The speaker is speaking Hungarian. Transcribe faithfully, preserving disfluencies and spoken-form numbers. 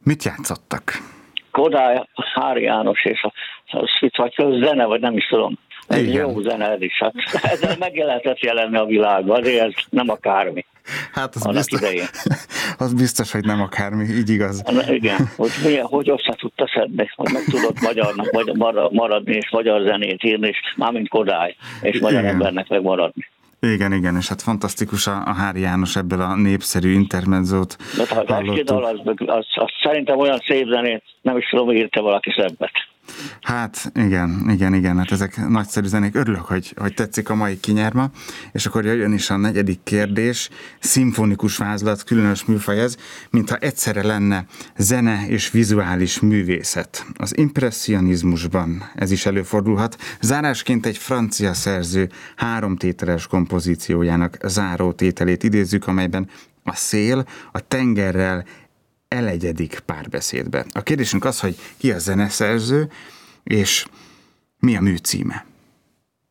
Mit játszottak? Kodály, Hári János és a, a Svic, vagy a zene, vagy nem is tudom. Ez Igen. jó zene ez is. Hát, ezzel meg lehetett jelenni a világban, azért ez nem akármi. Hát az biztos, idején. az biztos, hogy nem akármi, így igaz. Na, igen, hogy, milyen, hogy össze tudta szedni, hogy meg tudott magyarnak vagy maradni, és magyar zenét írni, és mármint Kodály, és magyar Igen. embernek megmaradni. Igen, igen, és hát fantasztikus a, a Hári János ebből a népszerű intermezzót De ha az eski dal, az, az, az szerintem olyan szép zenét, nem is tudom, írta valaki szebbet. Hát igen, igen, igen, hát ezek nagyszerű zenék. Örülök, hogy, hogy tetszik a mai kinyerma, és akkor jön is a negyedik kérdés. Szimfonikus vázlat, különös műfaj ez, mintha egyszerre lenne zene és vizuális művészet. Az impresszionizmusban ez is előfordulhat. Zárásként egy francia szerző háromtételes kompozíciójának záró tételét idézzük, amelyben a szél a tengerrel elegyedik párbeszédbe. A kérdésünk az, hogy ki a zeneszerző, és mi a mű címe.